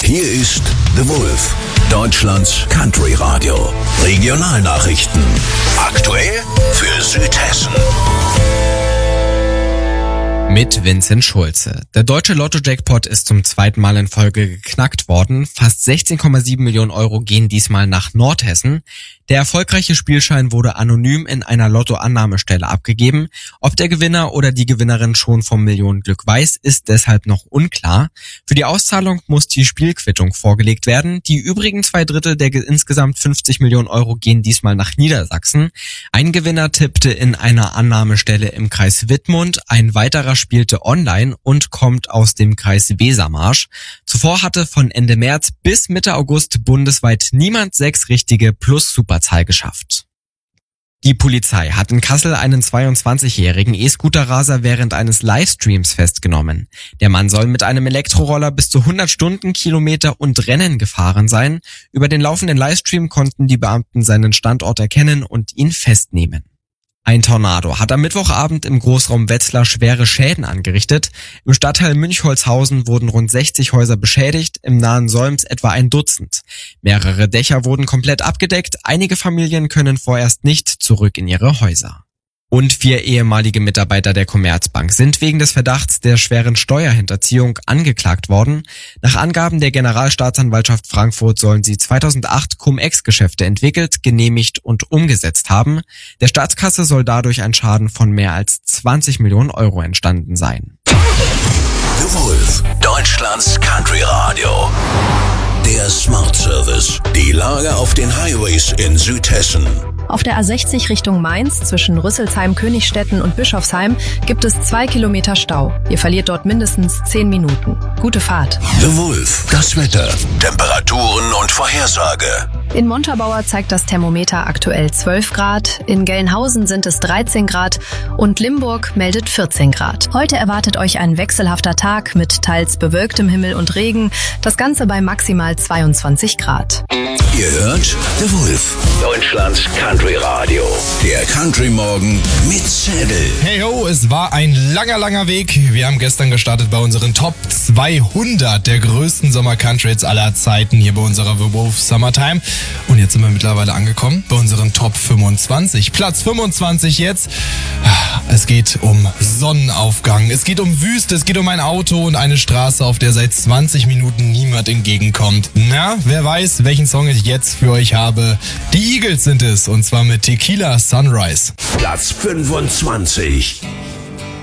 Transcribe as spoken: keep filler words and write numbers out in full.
Hier ist The Wolf, Deutschlands Country Radio. Regionalnachrichten. Aktuell für Südhessen. Mit Vincent Schulze. Der deutsche Lotto-Jackpot ist zum zweiten Mal in Folge geknackt worden. Fast sechzehn Komma sieben Millionen Euro gehen diesmal nach Nordhessen. Der erfolgreiche Spielschein wurde anonym in einer Lottoannahmestelle abgegeben. Ob der Gewinner oder die Gewinnerin schon vom Millionenglück weiß, ist deshalb noch unklar. Für die Auszahlung muss die Spielquittung vorgelegt werden. Die übrigen zwei Drittel der insgesamt fünfzig Millionen Euro gehen diesmal nach Niedersachsen. Ein Gewinner tippte in einer Annahmestelle im Kreis Wittmund, ein weiterer spielte online und kommt aus dem Kreis Wesermarsch. Zuvor hatte von Ende März bis Mitte August bundesweit niemand sechs richtige plus Superzahl geschafft. Die Polizei hat in Kassel einen zweiundzwanzigjährigen E-Scooter-Raser während eines Livestreams festgenommen. Der Mann soll mit einem Elektroroller bis zu hundert Stundenkilometer und Rennen gefahren sein. Über den laufenden Livestream konnten die Beamten seinen Standort erkennen und ihn festnehmen. Ein Tornado hat am Mittwochabend im Großraum Wetzlar schwere Schäden angerichtet. Im Stadtteil Münchholzhausen wurden rund sechzig Häuser beschädigt, im nahen Solms etwa ein Dutzend. Mehrere Dächer wurden komplett abgedeckt, einige Familien können vorerst nicht zurück in ihre Häuser. Und vier ehemalige Mitarbeiter der Commerzbank sind wegen des Verdachts der schweren Steuerhinterziehung angeklagt worden. Nach Angaben der Generalstaatsanwaltschaft Frankfurt sollen sie zweitausendacht Cum-Ex-Geschäfte entwickelt, genehmigt und umgesetzt haben. Der Staatskasse soll dadurch ein Schaden von mehr als zwanzig Millionen Euro entstanden sein. The Wolf, Deutschlands Country Radio. Der Smart Service. Die Lage auf den Highways in Südhessen. Auf der A sechzig Richtung Mainz zwischen Rüsselsheim, Königstetten und Bischofsheim gibt es zwei Kilometer Stau. Ihr verliert dort mindestens zehn Minuten. Gute Fahrt. The Wolf, das Wetter, Temperaturen und Vorhersage. In Montabaur zeigt das Thermometer aktuell zwölf Grad, in Gelnhausen sind es dreizehn Grad und Limburg meldet vierzehn Grad. Heute erwartet euch ein wechselhafter Tag mit teils bewölktem Himmel und Regen, das Ganze bei maximal zweiundzwanzig Grad. Ihr hört The Wolf, Deutschlands Country Radio. Der Country Morgen mit Zettel. Hey ho, es war ein langer, langer Weg. Wir haben gestern gestartet bei unseren Top zweihundert der größten Sommer-Country-Hits aller Zeiten hier bei unserer The Wolf Summertime. Und jetzt sind wir mittlerweile angekommen bei unseren Top fünfundzwanzig. Platz fünfundzwanzig jetzt. Es geht um Sonnenaufgang, es geht um Wüste, es geht um ein Auto und eine Straße, auf der seit zwanzig Minuten niemand entgegenkommt. Na, wer weiß, welchen Song ich jetzt für euch habe. Die Eagles sind es, und zwar mit Tequila Sunrise. Platz fünfundzwanzig.